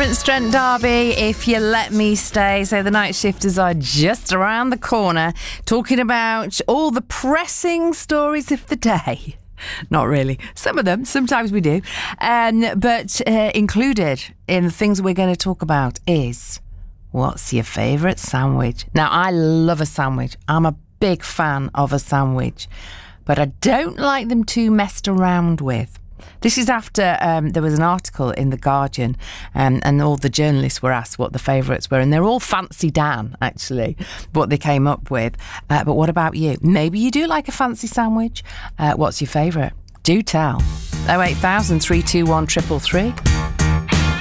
Derwent Strent Derby, If You Let Me Stay. So the night shifters are just around the corner talking about all the pressing stories of the day. Not really. Some of them, sometimes we do. But included in the things we're going to talk about is, what's your favourite sandwich? Now, I love a sandwich. I'm a big fan of a sandwich, but I don't like them too messed around with. This is after there was an article in The Guardian and all the journalists were asked what the favourites were, and they're all Fancy Dan, actually, what they came up with. But what about you? Maybe you do like a fancy sandwich. What's your favourite? Do tell. 08000 321 333.